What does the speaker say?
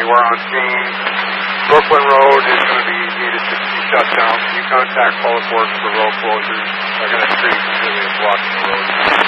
everywhere on scene. Brooklyn Road is going to be needed to be shut down. Can you contact Public Works for road closures? They're going to treat completely block the road.